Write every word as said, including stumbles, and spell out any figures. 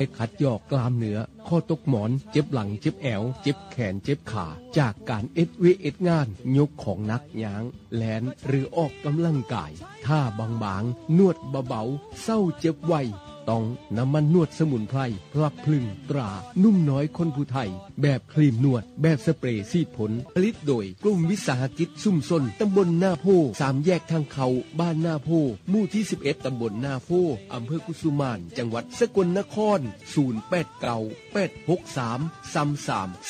ขัดยอกกล้ามเนื้อข้อตกหมอนเจ็บหลังเจ็บแอวเจ็บแขนเจ็บขาจากการเอ็ดเวเอ็ดงานยกของหนักย้างแลนหรือออกกำลังกายท่าบางๆนวดเบาๆเศร้าเจ็บไวต้องน้ำมันนวดสมุนไพรพลับพลึงตรานุ่มน้อยคนผู้ไทยแบบครีมนวดแบบสเปรย์ซีดผลผลิตโดยกลุ่มวิสาหกิจซุ่มซนตำบลหน้าโพสามแยกทางเขาบ้านหน้าโพหมู่ที่สิบเอ็ดตำบลหน้าโพอำเภอกุสุมานจังหวัดสกลนครศูนย์ แปด เก้า แปด หก สาม สาม สาม